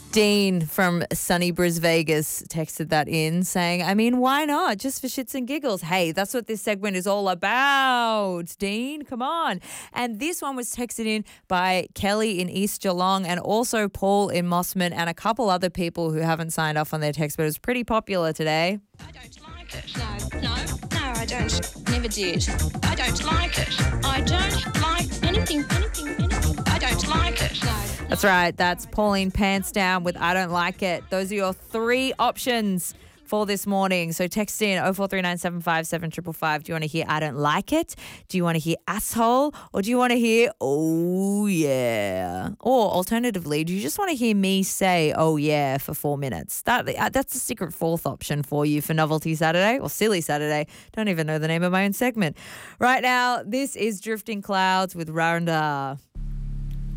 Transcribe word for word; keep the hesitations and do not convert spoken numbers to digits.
Dean from sunny Bris Vegas texted that in saying, I mean, why not? Just for shits and giggles. Hey, that's what this segment is all about. Dean, come on. And this one was texted in by Kelly in East Geelong and also Paul in Mossman and a couple other people who haven't signed off on their text, but it was pretty popular today. I don't like it. No, no, no, I don't. Never did. I don't like it. I don't like anything, anything, anything. I don't like it. No. That's right. That's Pauline Pants Down with I Don't Like It. Those are your three options for this morning. So text in oh four three nine seven five seven five five five. Do you want to hear I Don't Like It? Do you want to hear Asshole? Or do you want to hear Oh Yeah? Or alternatively, do you just want to hear me say Oh Yeah for four minutes? That uh, That's a secret fourth option for you for Novelty Saturday or Silly Saturday. Don't even know the name of my own segment. Right now, this is Drifting Clouds with Randa.